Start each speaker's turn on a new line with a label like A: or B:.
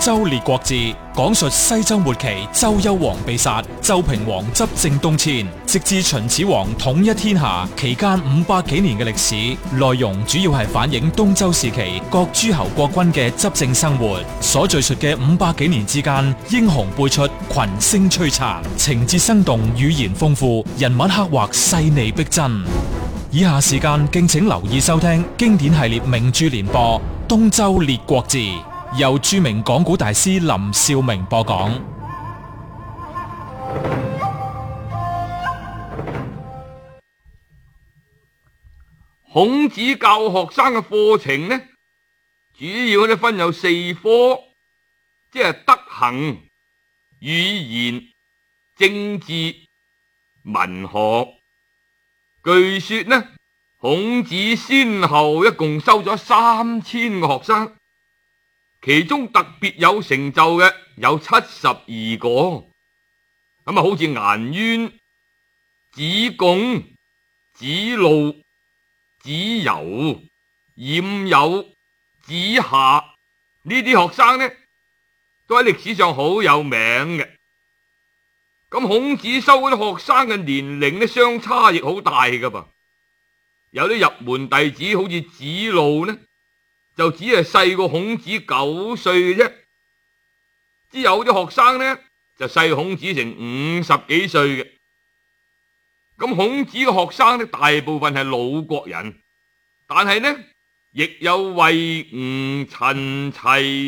A: 周列國志》，講述西周末期周幽王被殺，周平王執政東遷，直至秦始皇統一天下期間500幾年嘅歷史。內容主要係反映東周時期各諸侯國君嘅執政生活。所敘述嘅500幾年之間，英雄輩出，群星璀璨，情節生動，語言豐富，人物刻畫細膩逼真。以下時間敬請留意收聽經典系列名著連播《東周列國志》，由著名講古大師林兆明播講。
B: 孔子教學生嘅課程呢，主要呢分有4科，即係德行、語言、政治、文學。據說呢，孔子先後一共收咗3000個學生，其中特別有成就嘅有72個。咁啊，好似顏淵、子貢、子路、子游、冉有、子夏呢啲學生呢，都喺歷史上好有名嘅。咁孔子收嗰啲學生嘅年齡呢，相差亦好大噶噃。有啲入門弟子好似子路呢，就只係細過孔子9歲嘅啫。之有啲學生呢，就細孔子成50幾歲嘅。咁孔子嘅學生呢，大部分係魯國人，但係呢，亦有衛、吳、陳、齊